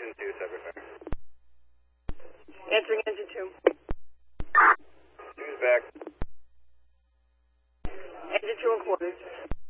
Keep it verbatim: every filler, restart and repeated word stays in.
engine two, separate fire. Answering engine two. Two's back. Engine two and quarters.